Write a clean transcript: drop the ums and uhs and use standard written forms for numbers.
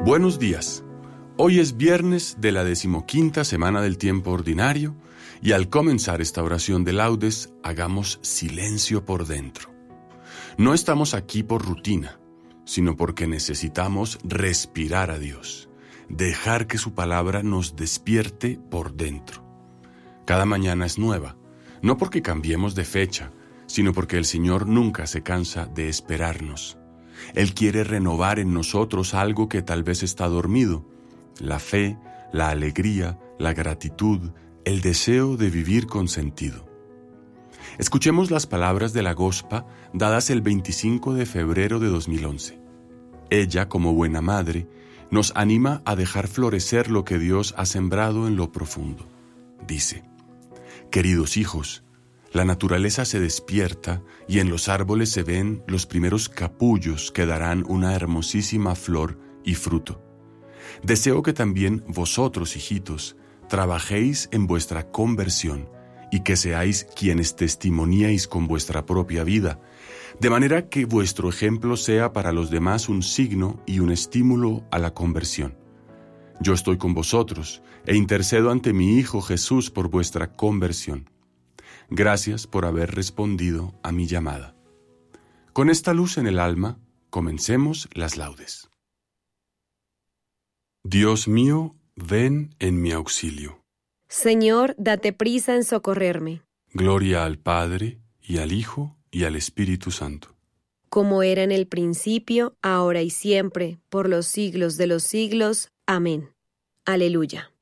Buenos días. Hoy es viernes de la 15ª semana del tiempo ordinario y al comenzar esta oración de laudes, hagamos silencio por dentro. No estamos aquí por rutina, sino porque necesitamos respirar a Dios, dejar que su palabra nos despierte por dentro. Cada mañana es nueva, no porque cambiemos de fecha, sino porque el Señor nunca se cansa de esperarnos. Él quiere renovar en nosotros algo que tal vez está dormido: la fe, la alegría, la gratitud, el deseo de vivir con sentido. Escuchemos las palabras de la Gospa dadas el 25 de febrero de 2011. Ella, como buena madre, nos anima a dejar florecer lo que Dios ha sembrado en lo profundo. Dice: queridos hijos, la naturaleza se despierta y en los árboles se ven los primeros capullos que darán una hermosísima flor y fruto. Deseo que también vosotros, hijitos, trabajéis en vuestra conversión y que seáis quienes testimoniéis con vuestra propia vida, de manera que vuestro ejemplo sea para los demás un signo y un estímulo a la conversión. Yo estoy con vosotros e intercedo ante mi Hijo Jesús por vuestra conversión. Gracias por haber respondido a mi llamada. Con esta luz en el alma, comencemos las laudes. Dios mío, ven en mi auxilio. Señor, date prisa en socorrerme. Gloria al Padre, y al Hijo, y al Espíritu Santo. Como era en el principio, ahora y siempre, por los siglos de los siglos. Amén. Aleluya.